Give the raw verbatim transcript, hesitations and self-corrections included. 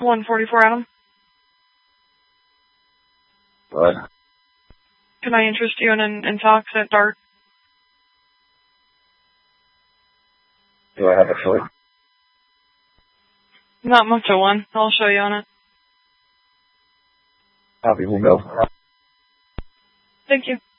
one forty-four Adam. What? Can I interest you in an intox at dark? Do I have a choice? Not much of one. I'll show you on it. Copy, we'll go. Thank you.